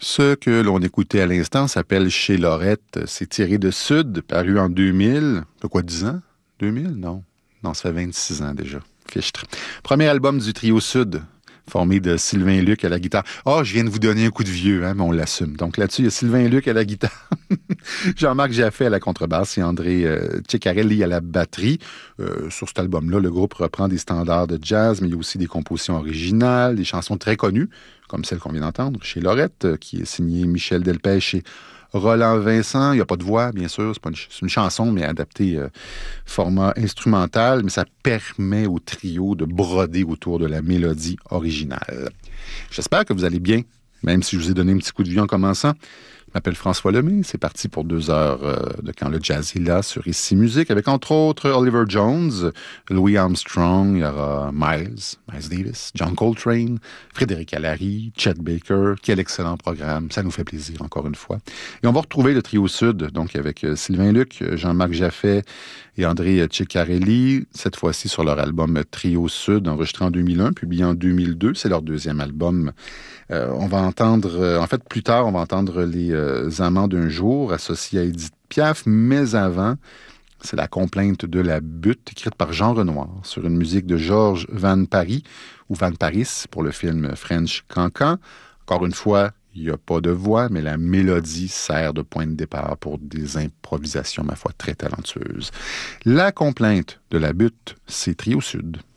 Ce que l'on écoutait à l'instant s'appelle Chez Lorette. C'est tiré de Sud, paru en 2000. Quoi, 10 ans? 2000? Non. Non, ça fait 26 ans déjà. Fichtre. Premier album du trio Sud, formé de Sylvain Luc à la guitare. Ah, je viens de vous donner un coup de vieux, hein, mais on l'assume. Donc là-dessus, il y a Sylvain Luc à la guitare, Jean-Marc Jaffé à la contrebasse et André Ceccarelli à la batterie. Sur cet album-là, le groupe reprend des standards de jazz, mais il y a aussi des compositions originales, des chansons très connues, comme celle qu'on vient d'entendre, chez Lorette, qui est signée Michel Delpech et Roland Vincent. Il n'y a pas de voix, bien sûr. C'est une chanson, mais adaptée format instrumental, mais ça permet au trio de broder autour de la mélodie originale. J'espère que vous allez bien, même si je vous ai donné un petit coup de vieux en commençant. Je m'appelle François Lemay. C'est parti pour 2 heures de Quand le jazz est là sur Ici Musique, avec entre autres Oliver Jones, Louis Armstrong, il y aura Miles Davis, John Coltrane, Frédéric Allary, Chet Baker. Quel excellent programme. Ça nous fait plaisir, encore une fois. Et on va retrouver le trio Sud, donc avec Sylvain Luc, Jean-Marc Jaffé et André Ceccarelli, cette fois-ci sur leur album Trio Sud, enregistré en 2001, publié en 2002. C'est leur deuxième album. On va entendre, en fait, plus tard, on va entendre les Amants d'un jour, associés à Édith Piaf, mais avant, c'est la complainte de la butte, écrite par Jean Renoir, sur une musique de Georges Van Paris, ou Van Paris, pour le film French Cancan. Encore une fois, il n'y a pas de voix, mais la mélodie sert de point de départ pour des improvisations, ma foi, très talentueuses. La complainte de la butte, c'est Trio Sud.